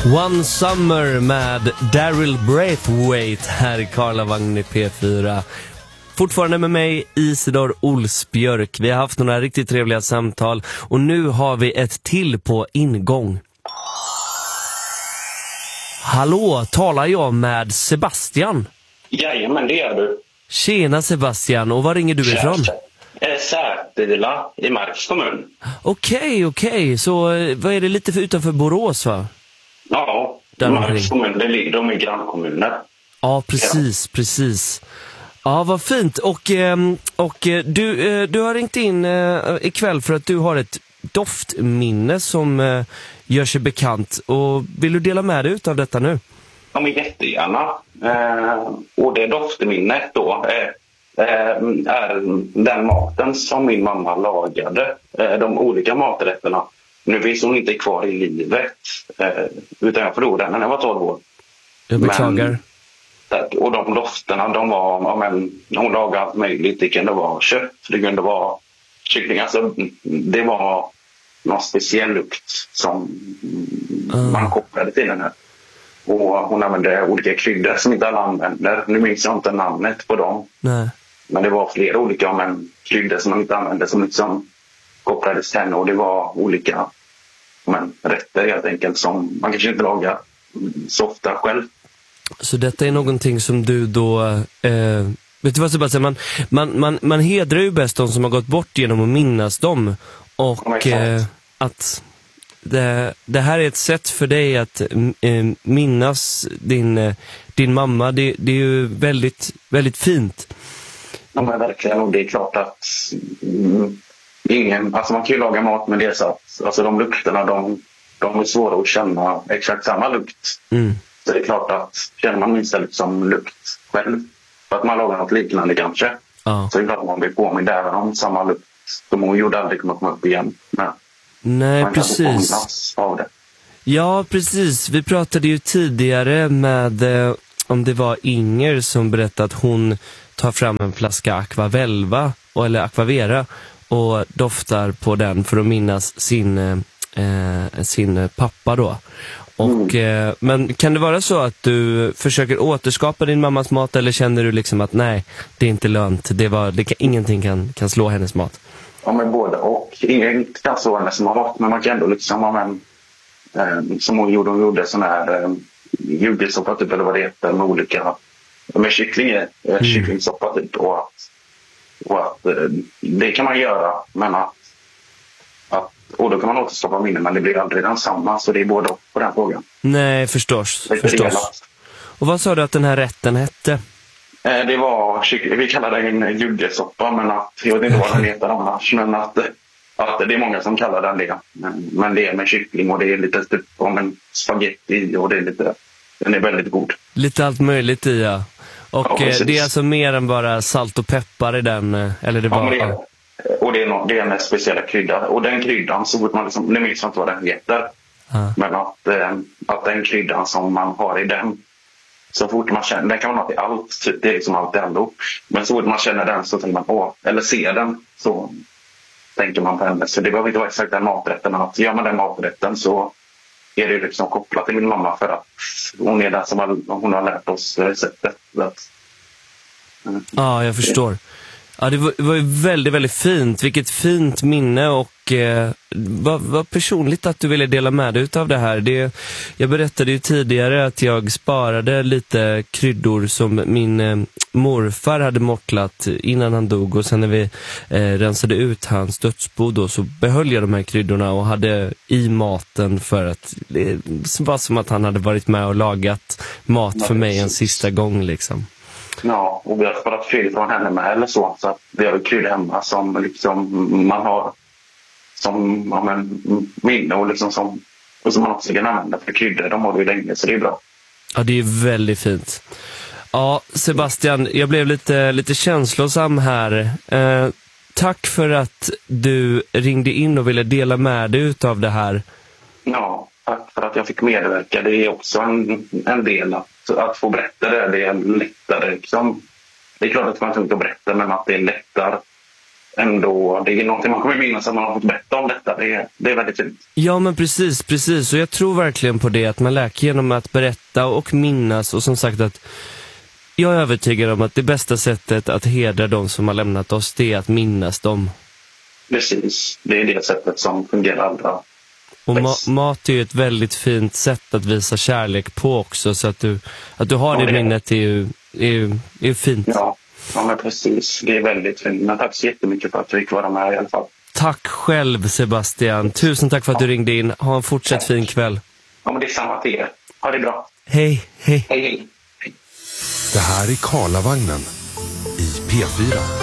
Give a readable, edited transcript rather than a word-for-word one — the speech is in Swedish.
One Summer med Daryl Braithwaite här i Karlavagn i P4. Fortfarande med mig Isidor Olsbjörk. Vi har haft några riktigt trevliga samtal och nu har vi ett till på ingång. Hallå, talar jag med Sebastian? Jajamän, det gör du. Tjena Sebastian, och var ringer du ifrån? Sätila i Marks kommun. Okej. Så vad är det lite utanför Borås, va? Ja, Marks kommun, de är grannkommuner. Ja, precis. Ja, vad fint. Och du har ringt in ikväll för att du har ett doftminne som gör sig bekant. Och vill du dela med dig av detta nu? Ja, men jättegärna. Och det doftminnet då är den maten som min mamma lagade. De olika maträtterna. Nu finns hon inte kvar i livet, utan jag förlorade henne när jag var 12 år. Jag beklagar. Och de dofterna, de var, hon lagade allt möjligt. Det kunde vara kött, det kunde vara kyckling. Alltså, det var någon speciell lukt som man kopplade till den här. Och hon använde olika kryddor som inte alla använder. Nu minns jag inte namnet på dem. Nej. Men det var flera olika kryddor som man inte använde som liksom kopplades till henne. Och det var olika rätter helt enkelt som man kanske inte lagar så ofta själv. Så detta är någonting som du då... vet du vad Sebastian? Man hedrar ju bäst de som har gått bort genom att minnas dem. Och att det här är ett sätt för dig att minnas din mamma. Det är ju väldigt, väldigt fint. Ja, men verkligen. Och det är klart att man kan ju laga mat med det så att alltså de lukterna, de är svåra att känna exakt samma lukt. Så det är klart att känner man minst liksom lukt själv för att man lagar något liknande kanske. Så det är klart att man blir påmind även om samma lukt som hon gjorde aldrig kommer komma upp igen. Nej, precis. Av det. Ja, precis. Vi pratade ju tidigare med om det var Inger som berättade att hon tar fram en flaska Aquavelva eller Aquavera och doftar på den för att minnas sin pappa då. Och, men kan det vara så att du försöker återskapa din mammas mat eller känner du liksom att nej, det är inte lönt, ingenting kan slå hennes mat? Ja, men både och. Ingen kan slå hennes mat, men man kan ändå liksom som hon gjorde sån här jugelsoppa typ eller vad det heter med olika med kycklingsoppa typ och att det kan man göra, men och då kan man återskapa minnen, men det blir aldrig densamma, så det är både och på den frågan. Nej, förstås. Och vad sa du att den här rätten hette? Det var, vi kallar det en juggesoppa, men jag vet inte vad den heter annars, men att det är många som kallar den det. Men det är med kyckling och det är lite typ om en spaghetti och det är lite, den är väldigt god. Lite allt möjligt i, ja. Och det är alltså mer än bara salt och peppar i den, eller det var... Ja, och det är en speciell krydda. Och den kryddan så fort man liksom, nu minns jag inte vad den heter. Men att den kryddan som man har i den, så fort man känner, den kan man ha till allt, det är liksom allt ändå. Men så fort man känner den så tänker man på, eller ser den så tänker man på henne. Så det behöver inte vara exakt den maträtten, men att gör man den maträtten så är det liksom kopplat till min mamma för att hon är den som hon har lärt oss receptet. Ja, jag förstår. Ja, det var ju väldigt, väldigt fint. Vilket fint minne och vad personligt att du ville dela med dig av det här. Jag berättade ju tidigare att jag sparade lite kryddor som min morfar hade mortlat innan han dog. Och sen när vi rensade ut hans dödsbo då, så behöll jag de här kryddorna och hade i maten för att det var som att han hade varit med och lagat mat för mig en sista gång liksom. Ja, och vi har sparat krydd från henne med eller så att vi har krydd hemma som liksom man har som minne och liksom som man också kan använda för kryddor. De har vi länge, så det är bra. Ja, det är väldigt fint. Ja, Sebastian, jag blev lite känslosam här. Tack för att du ringde in och ville dela med dig av det här. Ja, tack för att jag fick medverka. Det är också en del att få berätta det är lättare liksom. Det är klart att man inte att berätta, men att det är lättare ändå, det är någonting man kommer minnas att man har fått berätta om detta. Det är väldigt fint. Ja, men precis. Och jag tror verkligen på det, att man läker genom att berätta och minnas. Och som sagt, att jag är övertygad om att det bästa sättet att hedra de som har lämnat oss, det är att minnas dem. Precis, det är det sättet som fungerar allra. Och mat är ju ett väldigt fint sätt att visa kärlek på också, så att du har det minnet är ju fint. Ja, men precis. Det är väldigt fint. Men tack så jättemycket för att du fick vara med i alla fall. Tack själv, Sebastian. Tusen tack för att du ringde in. Ha en fortsatt fin kväll. Ja, men det är samma till er. Ha det bra. Hej. Hej. Det här är Karlavagnen i P4.